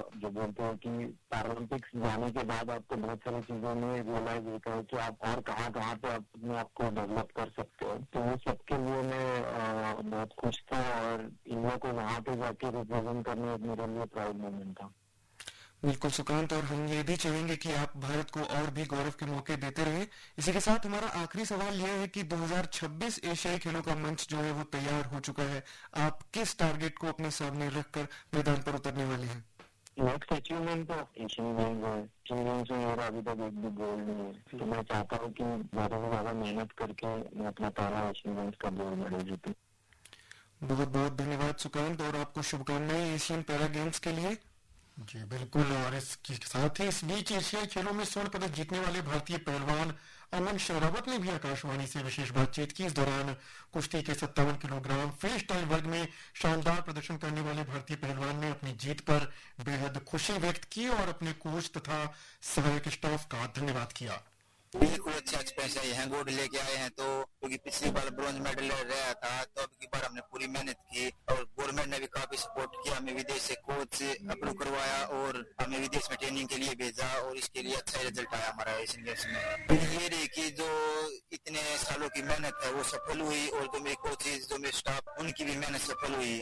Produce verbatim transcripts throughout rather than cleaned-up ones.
जो बोलते हैं कि पैरालंपिक्स जाने के बाद आपको बहुत सारी चीजों में रियलाइज होता है कि आप और कहाँ कहाँ पे आप अपने आप को डेवलप कर सकते हो। तो वो सबके लिए मैं बहुत खुश था और इंडिया को वहाँ पे जाके रिप्रेजेंट करने मेरे लिए प्राउड मोमेंट था। बिल्कुल सुकांत, और हम ये भी चाहेंगे कि आप भारत को और भी गौरव के मौके देते रहे। इसी के साथ हमारा आखिरी सवाल यह है कि दो हज़ार छब्बीस एशियाई खेलों का मंच जो है वो तैयार हो चुका है। आप किस टारगेट को अपने सामने रखकर मैदान पर उतरने वाले हैं? नेक्स्ट अचीवमेंट तो एशियन गेम्स है। एशियन गेम्स में मेरा अभी तक एक भी गोल्ड नहीं है, तो मैं चाहता हूँ कि ज्यादा से ज्यादा मेहनत करके मैं अपना पहला एशियन गेम्स का गोल्ड मेडल जीतूं। बहुत बहुत धन्यवाद सुकांत, और आपको शुभकामनाएं एशियन पैरा गेम्स के लिए। जी बिल्कुल, और इसके साथ ही इस बीच एशियाई खेलों में स्वर्ण पदक जीतने वाले भारतीय पहलवान अमन शेरावत ने भी आकाशवाणी से विशेष बातचीत की। इस दौरान कुश्ती के सत्तावन किलोग्राम फ्री स्टाइल वर्ग में शानदार प्रदर्शन करने वाले भारतीय पहलवान ने अपनी जीत पर बेहद खुशी व्यक्त की और अपने कोच तथा सहायक स्टाफ का धन्यवाद किया। बिल्कुल अच्छा एक्सपीरियंस है। यहाँ गोल्ड लेके आए हैं तो क्योंकि पिछली बार ब्रॉन्ज मेडल रहा था, तो अब की बार हमने पूरी मेहनत की और गवर्नमेंट ने भी काफी सपोर्ट किया। हमें विदेश से कोच अप्रूव करवाया और हमें विदेश में ट्रेनिंग के लिए भेजा और इसके लिए अच्छा रिजल्ट आया हमारा एशियन गेम्स में। ये रही कि जो इतने सालों की मेहनत है वो सफल हुई और जो मेरे कोचेज, जो मेरे स्टाफ, उनकी भी मेहनत सफल हुई।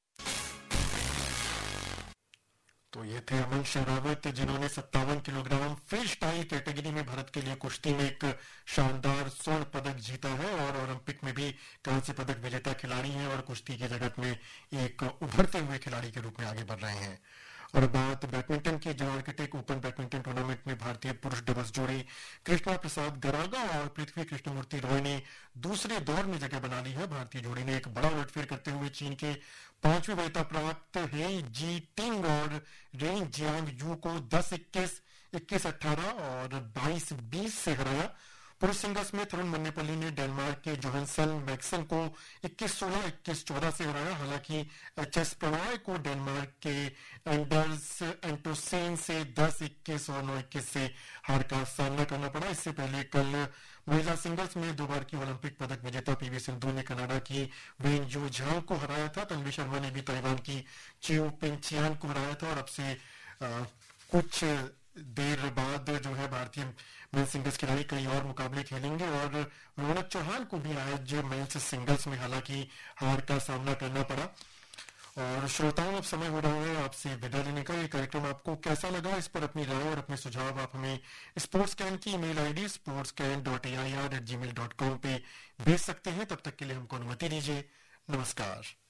तो ये थे अमन शेरावत, जिन्होंने सत्तावन किलोग्राम फ्री स्टाइल कैटेगरी में भारत के लिए कुश्ती में एक शानदार स्वर्ण पदक जीता है और ओलंपिक में भी कांस्य पदक विजेता खिलाड़ी हैं और कुश्ती के जगत में एक उभरते हुए खिलाड़ी के रूप में आगे बढ़ रहे हैं। और बात बैडमिंटन की, जहां आर्किटेक्ट ओपन बैडमिंटन टूर्नामेंट में भारतीय पुरुष डबल्स जोड़ी कृष्णा प्रसाद गरागा और पृथ्वी कृष्णमूर्ति रॉय ने दूसरे दौर में जगह बना ली है। भारतीय जोड़ी ने एक बड़ा उलटफेर करते हुए चीन के पांचवें वरीयता प्राप्त हे जी टिंग और रेन जियांग यू को दस इक्कीस, इक्कीस अठारह और बाईस बीस से हराया। पुरुष सिंगल्स में तरुण मन्नेपल्ली ने डेनमार्क के जोहानसन मैक्सन को इक्कीस सोलह, इक्कीस चौदह से हराया। हालांकि एच एस प्रणॉय को डेनमार्क के एंडर्स एंटोसेन से दस इक्कीस और नौ इक्कीस से हार का सामना करना पड़ा। इससे पहले कल महिला सिंगल्स में दो बार की ओलंपिक पदक विजेता पीवी सिंधु ने कनाडा की वेन यू झांग को हराया था। तन्वी शर्मा ने भी ताइवान की चियो पिंगचियान को हराया था। और अब से आ, कुछ देर बाद जो है भारतीय मेन्स सिंगल्स खिलाड़ी कई और मुकाबले खेलेंगे और रोनक चौहान को भी आज मेन्स सिंगल्स में हालांकि हार का सामना करना पड़ा। और श्रोताओं, अब समय हो रहा है आपसे विदा लेने का। ये कार्यक्रम आपको कैसा लगा, इस पर अपनी राय और अपने सुझाव आप हमें स्पोर्ट्स कैन की email ID sports can dot A I R eight ji mail dot com पे भेज सकते हैं। तब तक के लिए हमको अनुमति दीजिए। नमस्कार।